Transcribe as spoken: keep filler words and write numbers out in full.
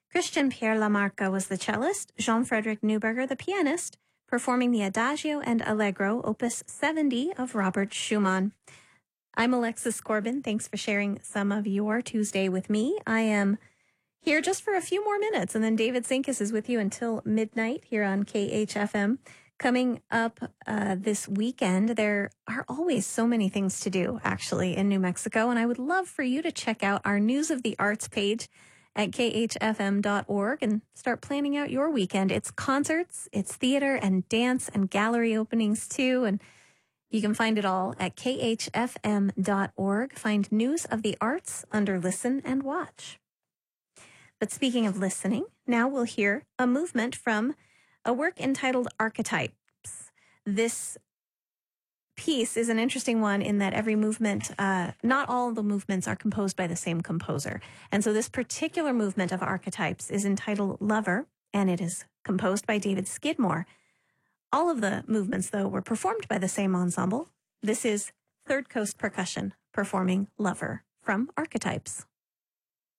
Christian Pierre Lamarca was the cellist, Jean-Frédéric Neuberger the pianist, performing the Adagio and Allegro, opus seventy of Robert Schumann. I'm Alexis Corbin. Thanks for sharing some of your Tuesday with me. I am here just for a few more minutes, and then David Zinkis is with you until midnight here on K H F M. Coming up uh, this weekend, there are always so many things to do, actually, in New Mexico, and I would love for you to check out our News of the Arts page at K H F M dot org and start planning out your weekend. It's concerts, it's theater and dance and gallery openings, too, and you can find it all at K H F M dot org. Find News of the Arts under Listen and Watch. But speaking of listening, now we'll hear a movement from a work entitled Archetypes. This piece is an interesting one in that every movement, uh, not all the movements are composed by the same composer. And so this particular movement of Archetypes is entitled Lover, and it is composed by David Skidmore. All of the movements, though, were performed by the same ensemble. This is Third Coast Percussion performing Lover from Archetypes.